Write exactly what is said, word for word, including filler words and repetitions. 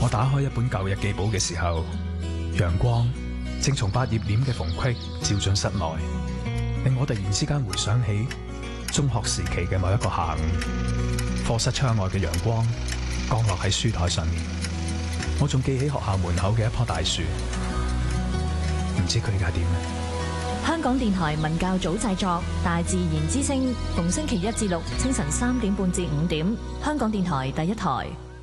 我打開一本舊日記簿嘅時候，陽光正從百葉簾嘅縫隙照進室內，令我突然之間回想起中學時期嘅某一個下午，課室窗外嘅陽光降落喺書台上面，我仲記起學校門口嘅一棵大樹，唔知佢而家點呢？ 香港電台文教組製作《大自然之聲》，逢星期一至六清晨三點半至五點，香港電台第一台。